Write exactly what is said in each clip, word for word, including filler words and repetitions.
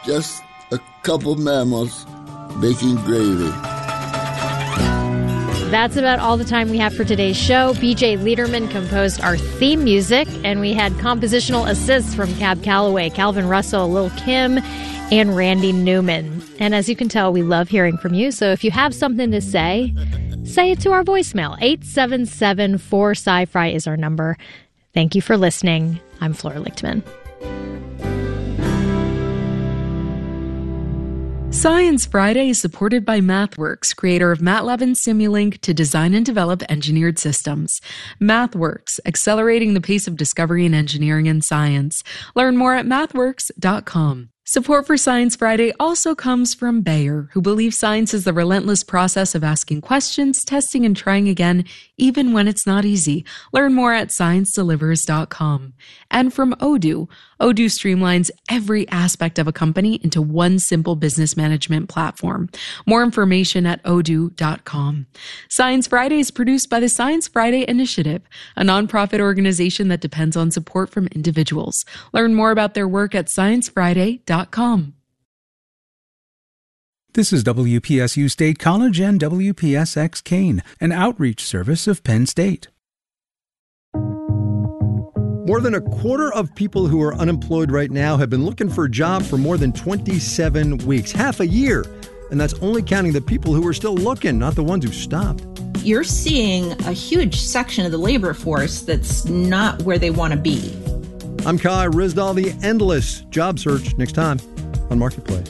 just a couple mammals baking gravy. That's about all the time we have for today's show. B J Liederman composed our theme music, and we had compositional assists from Cab Calloway, Calvin Russell, Lil' Kim, and Randy Newman. And as you can tell, we love hearing from you. So if you have something to say, say it to our voicemail. eight seven seven four sci-fi is our number. Thank you for listening. I'm Flora Lichtman. Science Friday is supported by MathWorks, creator of MATLAB and Simulink to design and develop engineered systems. MathWorks, accelerating the pace of discovery in engineering and science. Learn more at mathworks dot com. Support for Science Friday also comes from Bayer, who believes science is the relentless process of asking questions, testing, and trying again, even when it's not easy. Learn more at science delivers dot com. And from Odoo. Odoo streamlines every aspect of a company into one simple business management platform. More information at odoo dot com. Science Friday is produced by the Science Friday Initiative, a nonprofit organization that depends on support from individuals. Learn more about their work at science friday dot com. This is W P S U State College and W P S X Kane, an outreach service of Penn State. More than a quarter of people who are unemployed right now have been looking for a job for more than twenty-seven weeks, half a year. And that's only counting the people who are still looking, not the ones who stopped. You're seeing a huge section of the labor force that's not where they want to be. I'm Kai Rizdal, the endless job search, next time on Marketplace.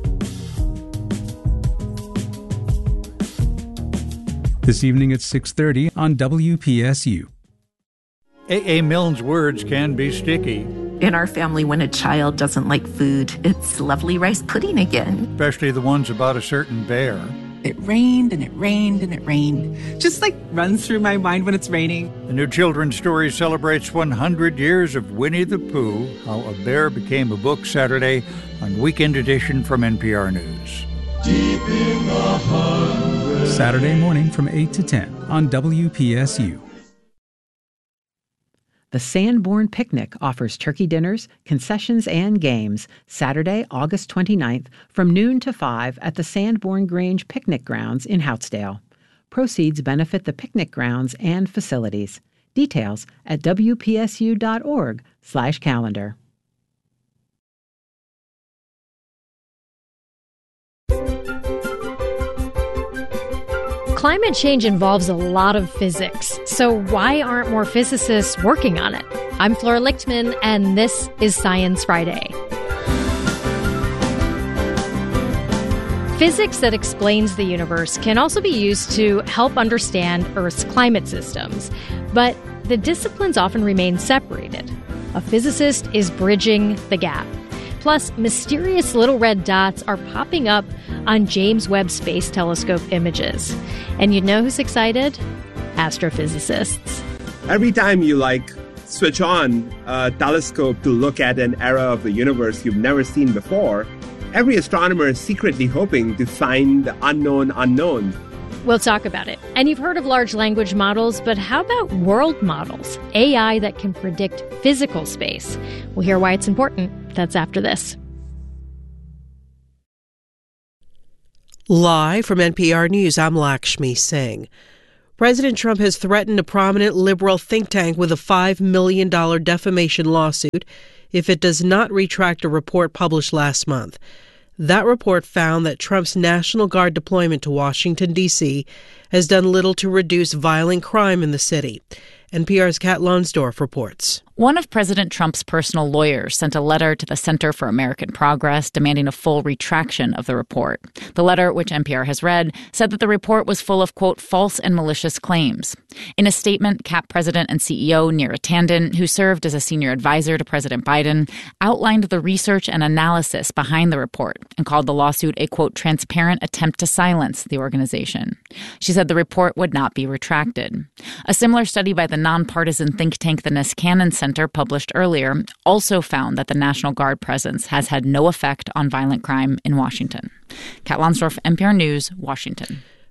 This evening at six thirty on W P S U. A A. Milne's words can be sticky. In our family, when a child doesn't like food, it's lovely rice pudding again. Especially the ones about a certain bear. It rained and it rained and it rained. Just like runs through my mind when it's raining. The new children's story celebrates one hundred years of Winnie the Pooh, How a Bear Became a Book, Saturday on Weekend Edition from N P R News. Deep in the hundreds. Saturday morning from eight to ten on W P S U. The Sanborn Picnic offers turkey dinners, concessions, and games Saturday, August twenty-ninth from noon to five at the Sanborn Grange Picnic Grounds in Houtsdale. Proceeds benefit the picnic grounds and facilities. Details at W P S U dot org slash calendar. Climate change involves a lot of physics, so why aren't more physicists working on it? I'm Flora Lichtman, and this is Science Friday. Physics that explains the universe can also be used to help understand Earth's climate systems, but the disciplines often remain separated. A physicist is bridging the gap. Plus, mysterious little red dots are popping up on James Webb Space Telescope images. And you know who's excited? Astrophysicists. Every time you, like, switch on a telescope to look at an era of the universe you've never seen before, every astronomer is secretly hoping to find the unknown unknown. We'll talk about it. And you've heard of large language models, but how about world models? A I that can predict physical space. We'll hear why it's important. That's after this. Live from N P R News, I'm Lakshmi Singh. President Trump has threatened a prominent liberal think tank with a five million dollars defamation lawsuit if it does not retract a report published last month. That report found that Trump's National Guard deployment to Washington, D C has done little to reduce violent crime in the city. N P R's Kat Lonsdorf reports. One of President Trump's personal lawyers sent a letter to the Center for American Progress demanding a full retraction of the report. The letter, which N P R has read, said that the report was full of, quote, false and malicious claims. In a statement, C A P President and C E O Neera Tanden, who served as a senior advisor to President Biden, outlined the research and analysis behind the report and called the lawsuit a, quote, transparent attempt to silence the organization. She said the report would not be retracted. A similar study by the nonpartisan think tank the Niskanen Center published earlier also found that the National Guard presence has had no effect on violent crime in Washington. Kat Lonsdorf, N P R News, Washington.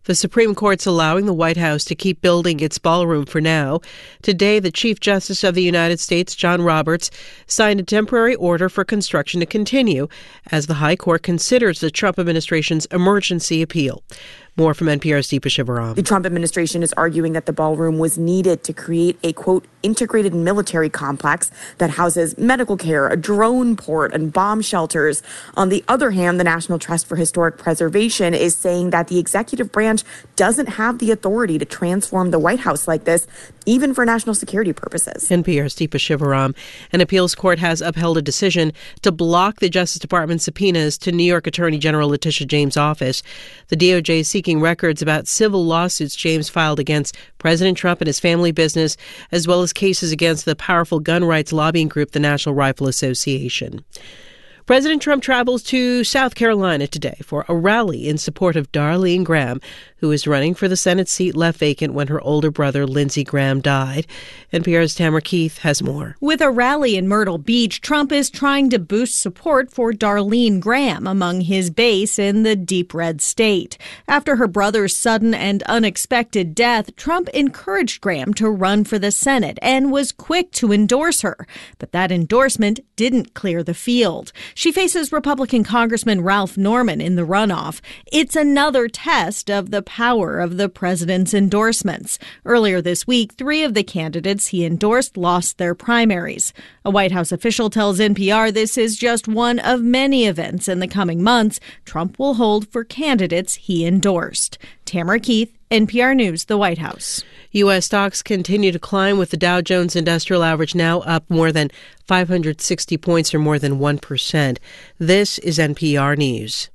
The Supreme Court's allowing the White House to keep building its ballroom for now. Today, the Chief Justice of the United States, John Roberts, signed a temporary order for construction to continue as the High Court considers the Trump administration's emergency appeal. More from N P R's Deepa Shivaram. The Trump administration is arguing that the ballroom was needed to create a, quote, integrated military complex that houses medical care, a drone port, and bomb shelters. On the other hand, the National Trust for Historic Preservation is saying that the executive branch doesn't have the authority to transform the White House like this, even for national security purposes. N P R's Deepa Shivaram. An appeals court has upheld a decision to block the Justice Department's subpoenas to New York Attorney General Letitia James' office. The D O J is seeking records about civil lawsuits James filed against President Trump and his family business, as well as cases against the powerful gun rights lobbying group, the National Rifle Association. President Trump travels to South Carolina today for a rally in support of Darlene Graham, who is running for the Senate seat left vacant when her older brother, Lindsey Graham, died. N P R's Tamara Keith has more. With a rally in Myrtle Beach, Trump is trying to boost support for Darlene Graham among his base in the deep red state. After her brother's sudden and unexpected death, Trump encouraged Graham to run for the Senate and was quick to endorse her. But that endorsement didn't clear the field. She faces Republican Congressman Ralph Norman in the runoff. It's another test of the power of the president's endorsements. Earlier this week, three of the candidates he endorsed lost their primaries. A White House official tells N P R this is just one of many events in the coming months Trump will hold for candidates he endorsed. Tamara Keith, N P R News, the White House. U S stocks continue to climb, with the Dow Jones Industrial Average now up more than five hundred sixty points, or more than one percent. This is N P R News.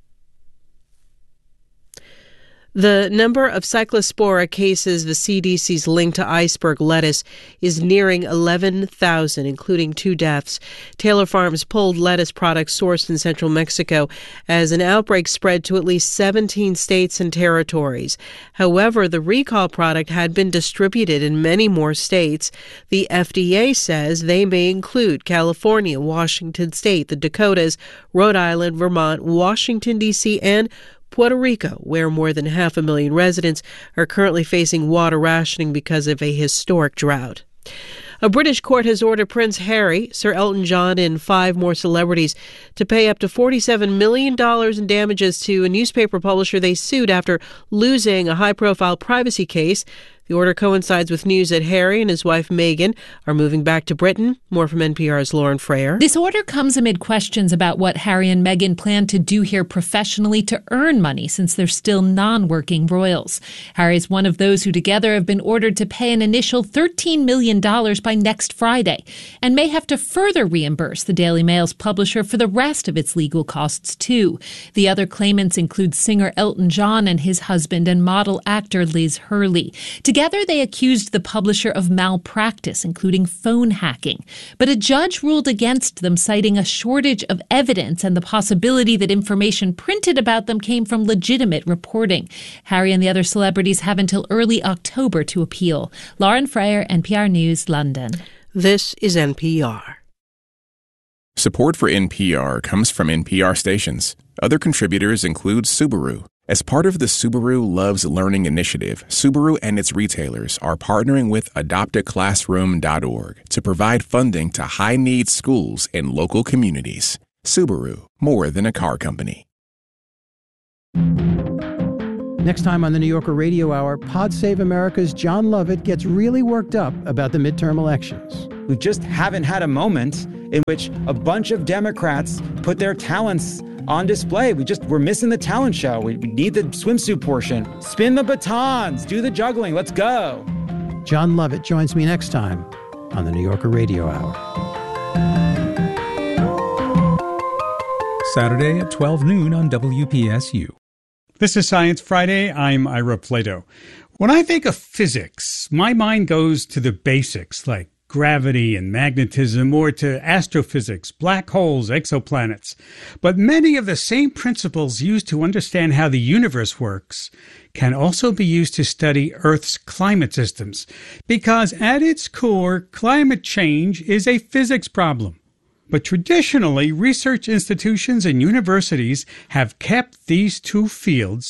The number of Cyclospora cases the C D C's linked to iceberg lettuce is nearing eleven thousand, including two deaths. Taylor Farms pulled lettuce products sourced in central Mexico as an outbreak spread to at least seventeen states and territories. However, the recall product had been distributed in many more states. The F D A says they may include California, Washington State, the Dakotas, Rhode Island, Vermont, Washington, D C, and Puerto Rico, where more than half a million residents are currently facing water rationing because of a historic drought. A British court has ordered Prince Harry, Sir Elton John, and five more celebrities to pay up to forty-seven million dollars in damages to a newspaper publisher they sued after losing a high-profile privacy case. The order coincides with news that Harry and his wife Meghan are moving back to Britain. More from N P R's Lauren Frayer. This order comes amid questions about what Harry and Meghan plan to do here professionally to earn money, since they're still non-working royals. Harry's one of those who together have been ordered to pay an initial thirteen million dollars by next Friday, and may have to further reimburse the Daily Mail's publisher for the rest of its legal costs too. The other claimants include singer Elton John and his husband and model actor Liz Hurley. Together, they accused the publisher of malpractice, including phone hacking. But a judge ruled against them, citing a shortage of evidence and the possibility that information printed about them came from legitimate reporting. Harry and the other celebrities have until early October to appeal. Lauren Frayer, N P R News, London. This is N P R. Support for N P R comes from N P R stations. Other contributors include Subaru. As part of the Subaru Loves Learning initiative, Subaru and its retailers are partnering with adopt a classroom dot org to provide funding to high-need schools in local communities. Subaru, more than a car company. Next time on the New Yorker Radio Hour, Pod Save America's John Lovett gets really worked up about the midterm elections. We just haven't had a moment in which a bunch of Democrats put their talents on display. We just, we're missing the talent show. We, we need the swimsuit portion. Spin the batons, do the juggling, let's go. John Lovett joins me next time on the New Yorker Radio Hour. Saturday at twelve noon on W P S U. This is Science Friday. I'm Ira Plato. When I think of physics, my mind goes to the basics like gravity and magnetism, or to astrophysics, black holes, exoplanets. But many of the same principles used to understand how the universe works can also be used to study Earth's climate systems, because at its core, climate change is a physics problem. But traditionally, research institutions and universities have kept these two fields,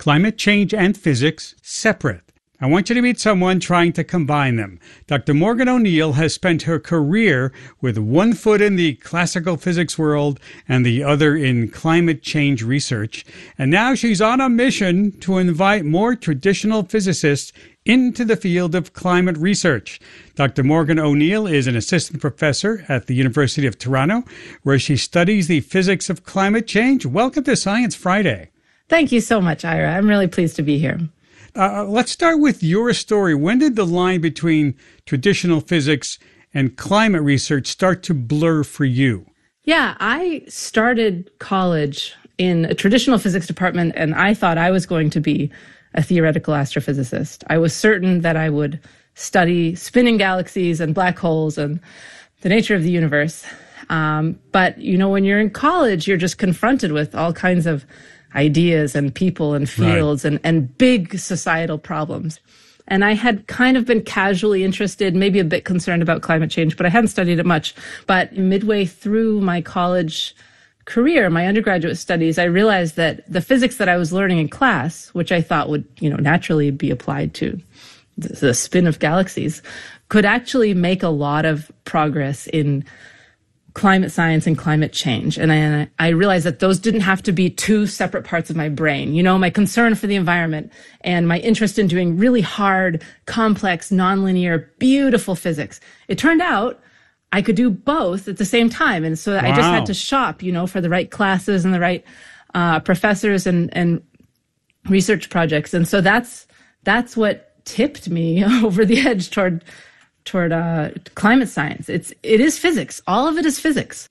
climate change and physics separate. I want you to meet someone trying to combine them. Doctor Morgan O'Neill has spent her career with one foot in the classical physics world and the other in climate change research. And now she's on a mission to invite more traditional physicists into the field of climate research. Doctor Morgan O'Neill is an assistant professor at the University of Toronto, where she studies the physics of climate change. Welcome to Science Friday. Thank you so much, Ira. I'm really pleased to be here. Uh, let's start with your story. When did the line between traditional physics and climate research start to blur for you? Yeah, I started college in a traditional physics department, and I thought I was going to be a theoretical astrophysicist. I was certain that I would study spinning galaxies and black holes and the nature of the universe. Um, but, you know, when you're in college, you're just confronted with all kinds of ideas and people and fields, right, and, and big societal problems. And I had kind of been casually interested, maybe a bit concerned about climate change, but I hadn't studied it much. But midway through my college career, my undergraduate studies, I realized that the physics that I was learning in class, which I thought would, you know, naturally be applied to the, the spin of galaxies, could actually make a lot of progress in climate science and climate change. And I, I realized that those didn't have to be two separate parts of my brain. You know, my concern for the environment and my interest in doing really hard, complex, nonlinear, beautiful physics. It turned out I could do both at the same time. And so wow. I just had to shop, you know, for the right classes and the right uh, professors and, and research projects. And so that's, that's what tipped me over the edge toward toward uh, climate science. It's, it is physics. All of it is physics.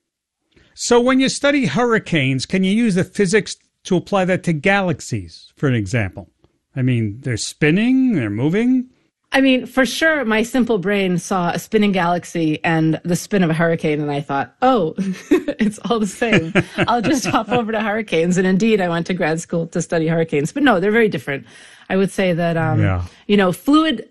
So when you study hurricanes, can you use the physics to apply that to galaxies, for an example? I mean, they're spinning, they're moving. I mean, for sure, my simple brain saw a spinning galaxy and the spin of a hurricane, and I thought, oh, it's all the same. I'll just hop over to hurricanes. And indeed, I went to grad school to study hurricanes. But no, they're very different. I would say that, um, yeah. you know, fluid...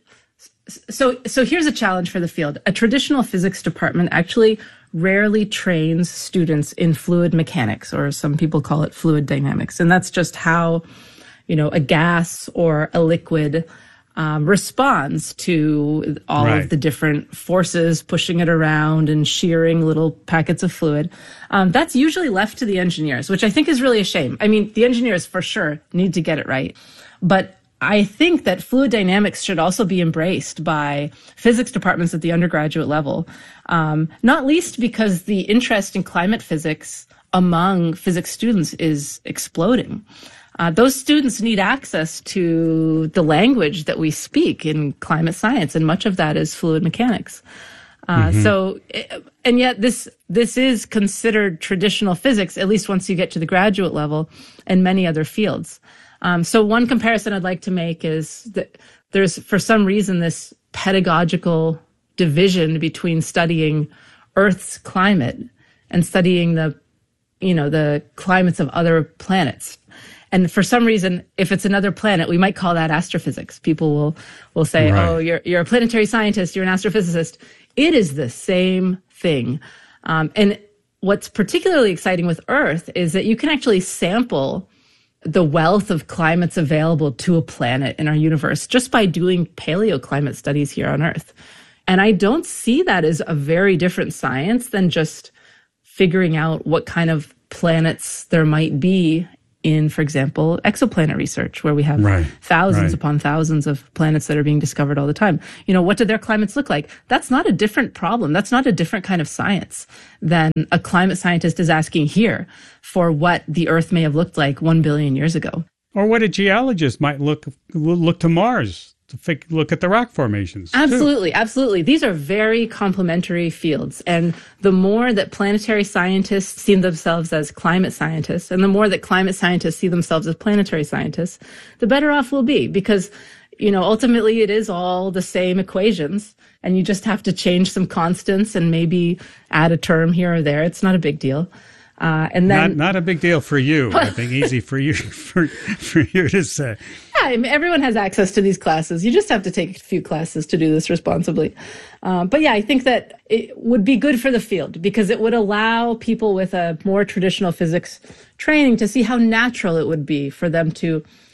So, so here's a challenge for the field. A traditional physics department actually rarely trains students in fluid mechanics, or some people call it fluid dynamics. And that's just how, you know, a gas or a liquid um, responds to all right. of the different forces pushing it around and shearing little packets of fluid. Um, that's usually left to the engineers, which I think is really a shame. I mean, the engineers for sure need to get it right. But I think that fluid dynamics should also be embraced by physics departments at the undergraduate level, um, not least because the interest in climate physics among physics students is exploding. Uh, those students need access to the language that we speak in climate science, and much of that is fluid mechanics. Uh, mm-hmm. So, and yet this this is considered traditional physics, at least once you get to the graduate level, and many other fields. Um, so one comparison I'd like to make is that there's, for some reason, this pedagogical division between studying Earth's climate and studying the, you know, the climates of other planets. And for some reason, if it's another planet, we might call that astrophysics. People will, will say, right. oh, you're, you're a planetary scientist, you're an astrophysicist. It is the same thing. Um, and what's particularly exciting with Earth is that you can actually sample the wealth of climates available to a planet in our universe just by doing paleoclimate studies here on Earth. And I don't see that as a very different science than just figuring out what kind of planets there might be in, for example, exoplanet research, where we have right. thousands right. upon thousands of planets that are being discovered all the time. You know, what do their climates look like? That's not a different problem. That's not a different kind of science than a climate scientist is asking here for what the Earth may have looked like one billion years ago. Or what a geologist might look look to Mars to look at the rock formations. Absolutely, too. absolutely. These are very complementary fields. And the more that planetary scientists see themselves as climate scientists, and the more that climate scientists see themselves as planetary scientists, the better off we'll be. Because, you know, ultimately it is all the same equations, and you just have to change some constants and maybe add a term here or there. It's not a big deal. Uh, and then not, not a big deal for you. I think easy for you for for you to say. Yeah, I mean, everyone has access to these classes. You just have to take a few classes to do this responsibly. Um, but yeah, I think that it would be good for the field because it would allow people with a more traditional physics training to see how natural it would be for them to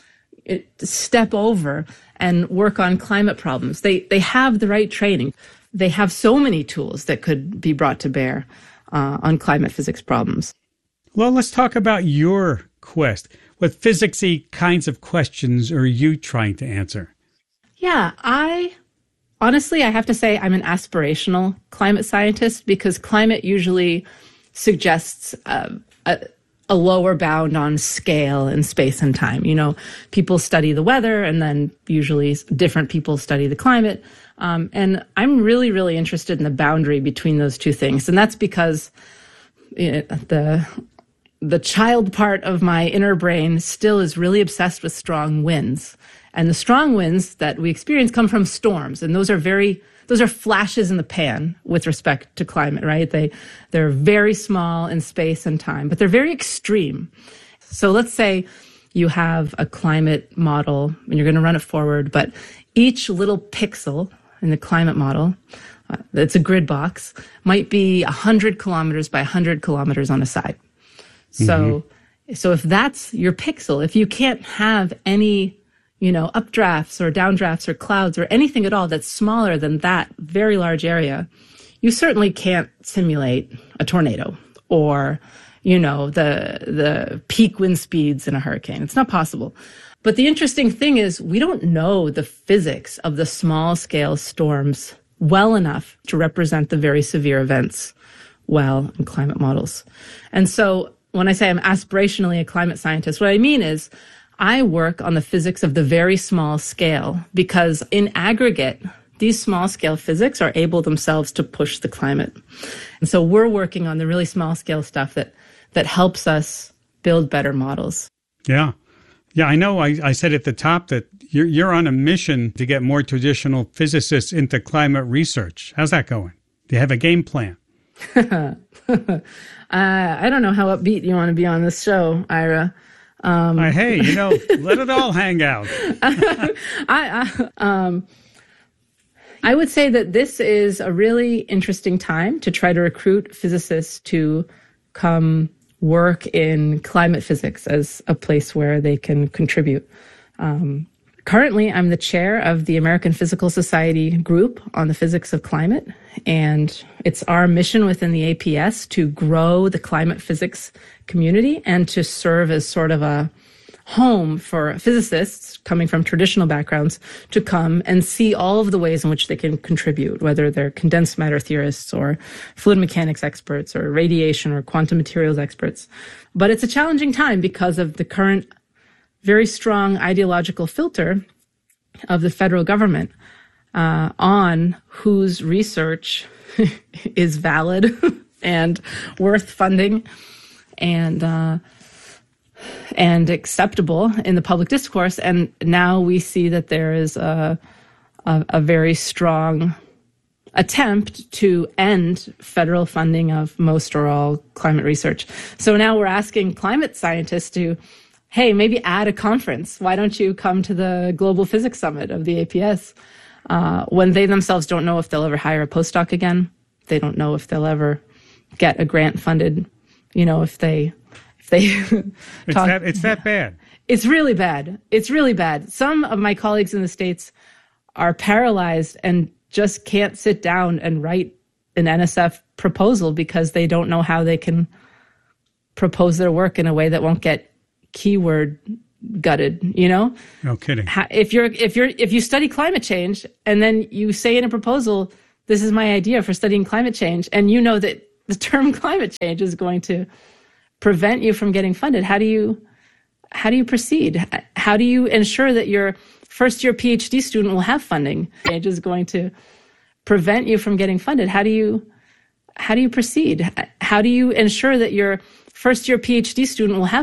it, step over and work on climate problems. They they have the right training. They have so many tools that could be brought to bear uh, on climate physics problems. Well, let's talk about your quest. What physicsy kinds of questions are you trying to answer? Yeah, I honestly, I have to say I'm an aspirational climate scientist because climate usually suggests uh, a, a lower bound on scale in space and time. You know, people study the weather and then usually different people study the climate. Um, and I'm really, really interested in the boundary between those two things. And that's because you know, the the child part of my inner brain still is really obsessed with strong winds. And the strong winds that we experience come from storms. And those are very, those are flashes in the pan with respect to climate, right? They, they're very small in space and time, but they're very extreme. So let's say you have a climate model and you're going to run it forward, but each little pixel in the climate model, uh, it's a grid box, might be one hundred kilometers by one hundred kilometers on a side. So, mm-hmm. so if that's your pixel, if you can't have any, you know, updrafts or downdrafts or clouds or anything at all that's smaller than that very large area, you certainly can't simulate a tornado or, you know, the, the peak wind speeds in a hurricane. It's not possible. But the interesting thing is we don't know the physics of the small scale storms well enough to represent the very severe events well in climate models. And so when I say I'm aspirationally a climate scientist, what I mean is I work on the physics of the very small scale because in aggregate, these small scale physics are able themselves to push the climate. And so we're working on the really small scale stuff that, that helps us build better models. Yeah. Yeah, I know I, I said at the top that you're, you're on a mission to get more traditional physicists into climate research. How's that going? Do you have a game plan? uh, I don't know how upbeat you want to be on this show, Ira. Um, uh, hey, you know, let it all hang out. I, I, um, I would say that this is a really interesting time to try to recruit physicists to come work in climate physics as a place where they can contribute. Um, currently, I'm the chair of the American Physical Society group on the physics of climate, and it's our mission within the A P S to grow the climate physics community and to serve as sort of a home for physicists coming from traditional backgrounds to come and see all of the ways in which they can contribute, whether they're condensed matter theorists or fluid mechanics experts or radiation or quantum materials experts. But it's a challenging time because of the current very strong ideological filter of the federal government uh, on whose research is valid and worth funding and uh, and acceptable in the public discourse. And now we see that there is a, a, a very strong attempt to end federal funding of most or all climate research. So now we're asking climate scientists to, hey, maybe add a conference. Why don't you come to the Global Physics Summit of the A P S? Uh, when they themselves don't know if they'll ever hire a postdoc again. They don't know if they'll ever get a grant funded, you know, if they... They it's, that, it's that bad. It's really bad. It's really bad. Some of my colleagues in the States are paralyzed and just can't sit down and write an N S F proposal because they don't know how they can propose their work in a way that won't get keyword gutted, you know? No kidding. If you're if you're if you study climate change and then you say in a proposal, this is my idea for studying climate change, and you know that the term climate change is going to prevent you from getting funded, how do you how do you proceed? How do you ensure that your first year PhD student will have funding? It is going to prevent you from getting funded. How do you how do you proceed? How do you ensure that your first year PhD student will have